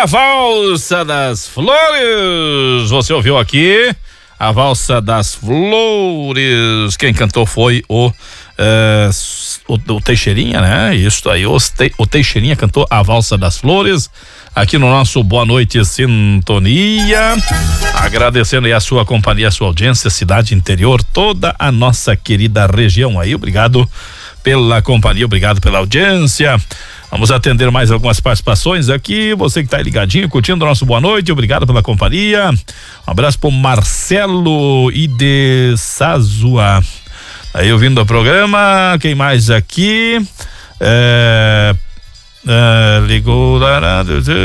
a Valsa das Flores, você ouviu aqui a Valsa das Flores, quem cantou foi o Teixeirinha, né? Isso aí, o Teixeirinha cantou a Valsa das Flores aqui no nosso Boa Noite Sintonia, agradecendo aí a sua companhia, a sua audiência, cidade interior, toda a nossa querida região aí, obrigado pela companhia, obrigado pela audiência. Vamos atender mais algumas participações aqui, você que tá aí ligadinho, curtindo o nosso Boa Noite, obrigado pela companhia, um abraço pro Marcelo Ide Sazua, aí ouvindo o programa, quem mais aqui, ligou,